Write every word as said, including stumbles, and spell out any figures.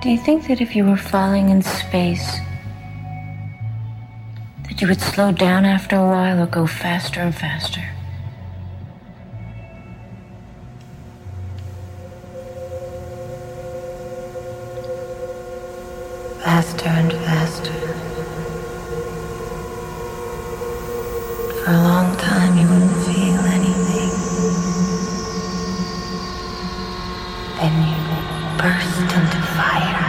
Do you think that if you were falling in space, that you would slow down after a while or go faster and faster? Faster and faster. For a long time you wouldn't feel anything. Then you burst into fire.